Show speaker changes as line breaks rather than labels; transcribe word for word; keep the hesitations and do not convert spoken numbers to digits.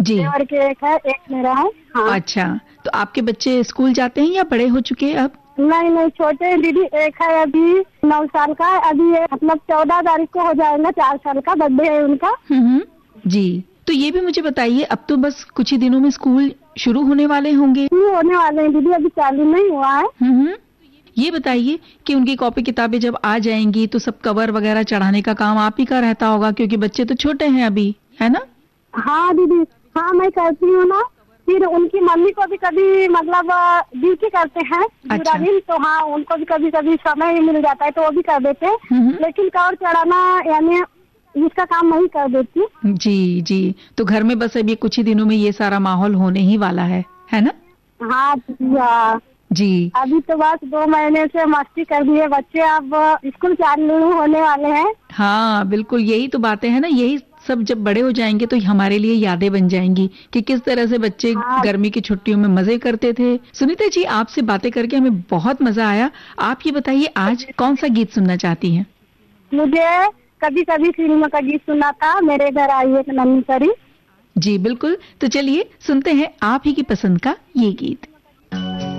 जी।
और के एक है, एक मेरा है। हाँ।
अच्छा, तो आपके बच्चे स्कूल जाते हैं या बड़े हो चुके हैं अब?
नहीं नहीं, छोटे हैं दीदी। एक है अभी नौ साल का, अभी ये मतलब चौदह तारीख को हो जाएगा चार साल का, बर्थडे है उनका।
हम्म। जी, तो ये भी मुझे बताइए, अब तो बस कुछ ही दिनों में स्कूल शुरू होने वाले होंगे।
शुरू होने वाले हैं दीदी, अभी चालू नहीं हुआ है।
हम्म। ये बताइए कि उनकी कॉपी किताबें जब आ जाएंगी तो सब कवर वगैरह चढ़ाने का काम आप ही का रहता होगा, क्योंकि बच्चे तो छोटे हैं अभी, है ना?
हाँ दीदी, हाँ मैं करती हूँ ना। फिर उनकी मम्मी को भी कभी मतलब ड्यूटी करते हैं पूरा
अच्छा।
दिन, तो हाँ उनको भी कभी कभी समय मिल जाता है तो वो भी कर देते हैं।
हम्म।
लेकिन कवर चढ़ाना यानी इसका काम नहीं कर देती।
जी जी, तो घर में बस अभी कुछ ही दिनों में ये सारा माहौल होने ही वाला है है ना?
हाँ दीदी, हाँ।
जी।
अभी तो बस दो महीने से मस्ती कर दिए बच्चे, अब स्कूल चालू होने वाले हैं।
हाँ बिल्कुल, यही तो बातें हैं ना, यही सब जब बड़े हो जाएंगे तो हमारे लिए यादें बन जाएंगी कि किस तरह से बच्चे
हाँ।
गर्मी की छुट्टियों में मजे करते थे। सुनीता जी, आपसे बातें करके हमें बहुत मजा आया। आप ये बताइए, आज कौन सा गीत सुनना चाहती हैं?
मुझे कभी कभी फिल्म का गीत सुना था, मेरे घर आई एक नन्ही परी।
जी बिल्कुल, तो चलिए सुनते हैं आप ही की पसंद का ये गीत।